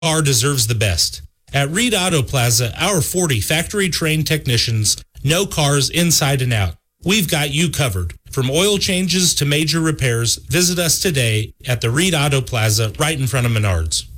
car deserves the best. At Reed Auto Plaza, our 40 factory-trained technicians know cars inside and out. We've got you covered. From oil changes to major repairs, visit us today at the Reed Auto Plaza right in front of Menards.